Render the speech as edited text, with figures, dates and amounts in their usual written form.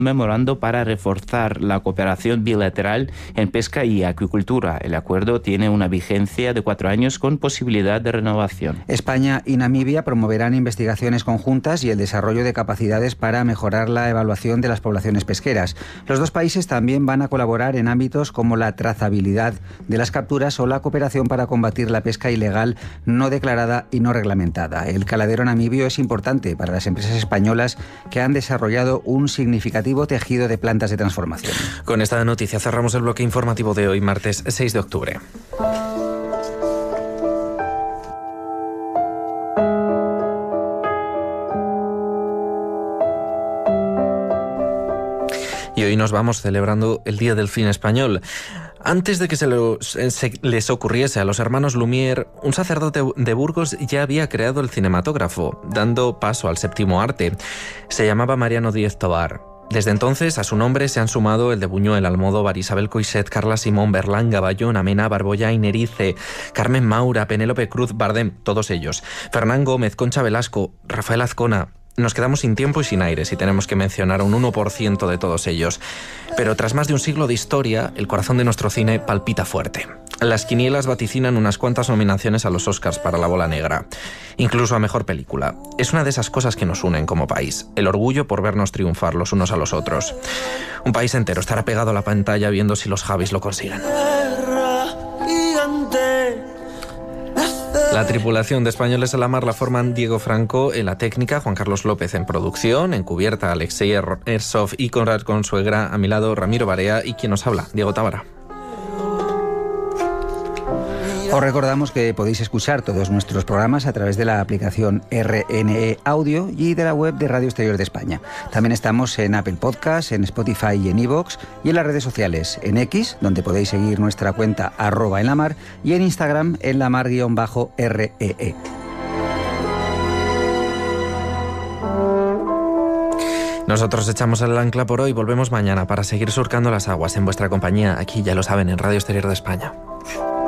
memorando para reforzar la cooperación bilateral en pesca y acuicultura. El acuerdo tiene una vigencia de 4 años con posibilidad de renovación. España y Namibia promoverán investigaciones conjuntas y el desarrollo de capacidades para mejorar la evaluación de las poblaciones pesqueras. Los dos países también van a colaborar en ámbitos como la trazabilidad de las capturas o la cooperación para combatir la pesca ilegal no declarada y no reglamentada. El caladero namibio es importante para las empresas españolas que han desarrollado un significativo tejido de plantas de transformación. Con esta noticia cerramos el bloque informativo de hoy, martes 6 de octubre. Y hoy nos vamos celebrando el Día del Cine Español. Antes de que se les ocurriese a los hermanos Lumière, un sacerdote de Burgos ya había creado el cinematógrafo, dando paso al séptimo arte. Se llamaba Mariano Díez Tobar. Desde entonces, a su nombre se han sumado el de Buñuel, Almodóvar, Isabel Coixet, Carla Simón, Berlanga, Bayona, Mena, Barbollán, Erice, Carmen Maura, Penélope Cruz, Bardem, todos ellos. Fernán Gómez, Concha Velasco, Rafael Azcona. Nos quedamos sin tiempo y sin aire si tenemos que mencionar un 1% de todos ellos. Pero tras más de un siglo de historia, el corazón de nuestro cine palpita fuerte. Las quinielas vaticinan unas cuantas nominaciones a los Oscars para La Bola Negra, incluso a Mejor Película. Es una de esas cosas que nos unen como país, el orgullo por vernos triunfar los unos a los otros. Un país entero estará pegado a la pantalla viendo si los Javis lo consiguen. La tripulación de Españoles a la Mar la forman Diego Franco en la técnica, Juan Carlos López en producción, en cubierta Alexei Ersov y Conrad Consuegra, a mi lado Ramiro Barea y quien nos habla, Diego Tábara. Os recordamos que podéis escuchar todos nuestros programas a través de la aplicación RNE Audio y de la web de Radio Exterior de España. También estamos en Apple Podcasts, en Spotify y en iVoox, y en las redes sociales, en X, donde podéis seguir nuestra cuenta @enlamar, y en Instagram en lamar_REE. Nosotros echamos el ancla por hoy, volvemos mañana para seguir surcando las aguas en vuestra compañía, aquí ya lo saben, en Radio Exterior de España.